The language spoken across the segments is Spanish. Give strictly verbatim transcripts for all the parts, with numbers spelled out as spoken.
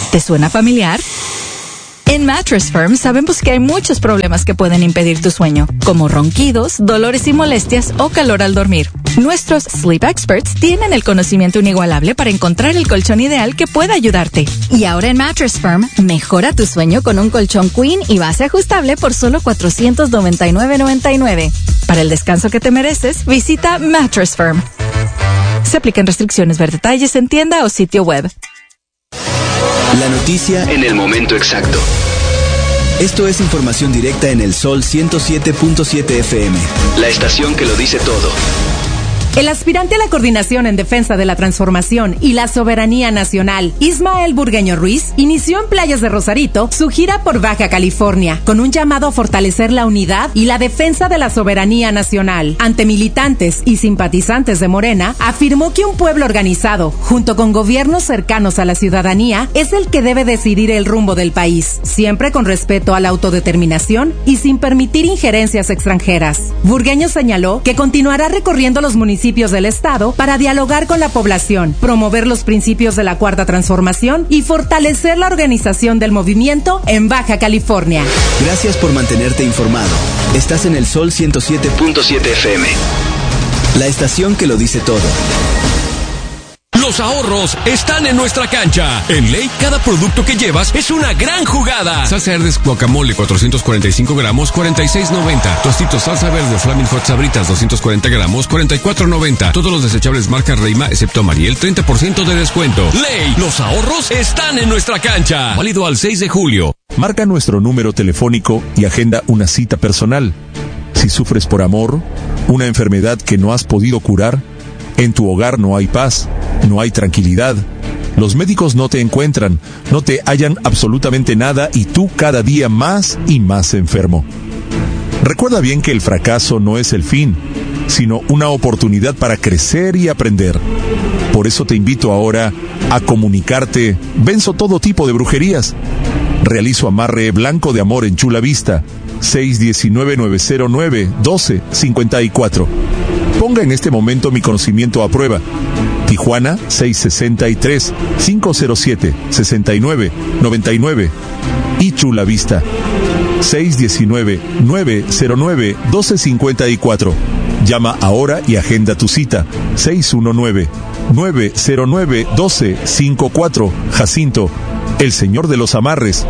¿Te suena familiar? En Mattress Firm sabemos que hay muchos problemas que pueden impedir tu sueño, como ronquidos, dolores y molestias o calor al dormir. Nuestros Sleep Experts tienen el conocimiento inigualable para encontrar el colchón ideal que pueda ayudarte. Y ahora en Mattress Firm, mejora tu sueño con un colchón Queen y base ajustable por solo cuatrocientos noventa y nueve noventa y nueve. Para el descanso que te mereces, visita Mattress Firm. Se aplican restricciones. Ver detalles en tienda o sitio web. La noticia en el momento exacto. Esto es información directa en el Sol ciento siete punto siete F M, la estación que lo dice todo. El aspirante a la coordinación en defensa de la transformación y la soberanía nacional, Ismael Burgueño Ruiz, inició en Playas de Rosarito su gira por Baja California, con un llamado a fortalecer la unidad y la defensa de la soberanía nacional. Ante militantes y simpatizantes de Morena, afirmó que un pueblo organizado, junto con gobiernos cercanos a la ciudadanía, es el que debe decidir el rumbo del país, siempre con respeto a la autodeterminación y sin permitir injerencias extranjeras. Burgueño señaló que continuará recorriendo los municipios del estado para dialogar con la población, promover los principios de la Cuarta Transformación y fortalecer la organización del movimiento en Baja California. Gracias por mantenerte informado. Estás en el Sol ciento siete punto siete F M, la estación que lo dice todo. Los ahorros están en nuestra cancha. En Ley, cada producto que llevas es una gran jugada. Salsa Herdes guacamole cuatrocientos cuarenta y cinco gramos, cuarenta y seis noventa. Tostitos salsa verde Flaming Hot Sabritas doscientos cuarenta gramos, cuarenta y cuatro noventa. Todos los desechables marca Reima, excepto Mariel, treinta por ciento de descuento. Ley, los ahorros están en nuestra cancha. Válido al seis de julio. Marca nuestro número telefónico y agenda una cita personal. Si sufres por amor, una enfermedad que no has podido curar, en tu hogar no hay paz, no hay tranquilidad. Los médicos no te encuentran, no te hallan absolutamente nada y tú cada día más y más enfermo. Recuerda bien que el fracaso no es el fin, sino una oportunidad para crecer y aprender. Por eso te invito ahora a comunicarte. Venzo todo tipo de brujerías. Realizo amarre blanco de amor en Chula Vista, seis uno nueve, nueve cero nueve, uno dos cinco cuatro. Ponga en este momento mi conocimiento a prueba. Tijuana, seis sesenta y tres, cinco cero siete, sesenta y nueve, noventa y nueve. Y Chula Vista, seis uno nueve, nueve cero nueve, uno dos cinco cuatro. Llama ahora y agenda tu cita. seis uno nueve, nueve cero nueve, uno dos cinco cuatro. Jacinto, el señor de los amarres.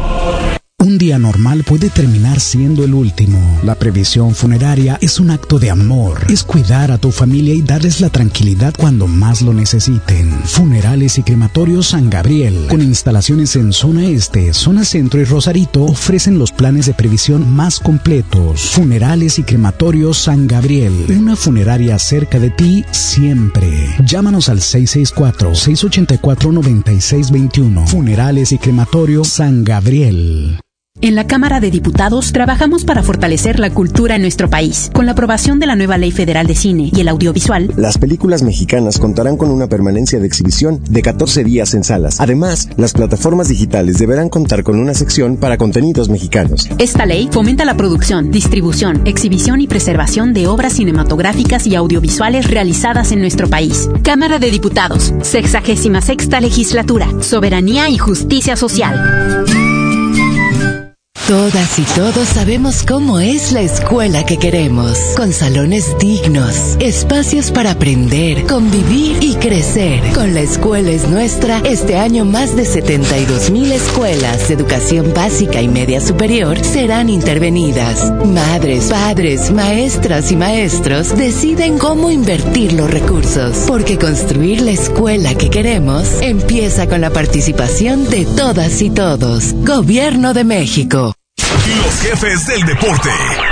Un día normal puede terminar siendo el último. La previsión funeraria es un acto de amor. Es cuidar a tu familia y darles la tranquilidad cuando más lo necesiten. Funerales y Crematorios San Gabriel, con instalaciones en zona este, zona centro y Rosarito, ofrecen los planes de previsión más completos. Funerales y Crematorios San Gabriel, una funeraria cerca de ti siempre. Llámanos al seis seis cuatro, seis ocho cuatro, nueve seis dos uno. Funerales y Crematorios San Gabriel. En la Cámara de Diputados trabajamos para fortalecer la cultura en nuestro país. Con la aprobación de la nueva Ley Federal de Cine y el Audiovisual, las películas mexicanas contarán con una permanencia de exhibición de catorce días en salas. Además, las plataformas digitales deberán contar con una sección para contenidos mexicanos. Esta ley fomenta la producción, distribución, exhibición y preservación de obras cinematográficas y audiovisuales realizadas en nuestro país. Cámara de Diputados, sexagésima sexta legislatura, soberanía y justicia social. Todas y todos sabemos cómo es la escuela que queremos, con salones dignos, espacios para aprender, convivir y crecer. Con La Escuela es Nuestra, este año más de setenta y dos mil escuelas de educación básica y media superior serán intervenidas. Madres, padres, maestras y maestros deciden cómo invertir los recursos, porque construir la escuela que queremos empieza con la participación de todas y todos. Gobierno de México. Los jefes del deporte.